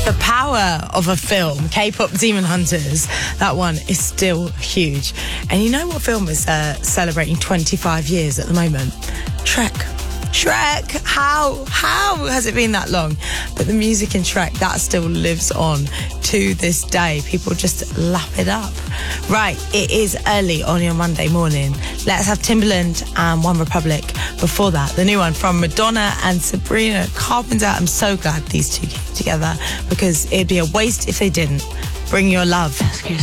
The power of a film, K-pop Demon Hunters, that one is still huge. And you know what film is celebrating 25 years at the moment? Shrek. How has it been that long? But the music in Shrek, that still lives on to this day. People just lap it up. Right, it is early on your Monday morning. Let's have Timbaland and One Republic. Before that, the new one from Madonna and Sabrina Carpenter. I'm so glad these two came together because it'd be a waste if they didn't. Bring your love. Excuse me.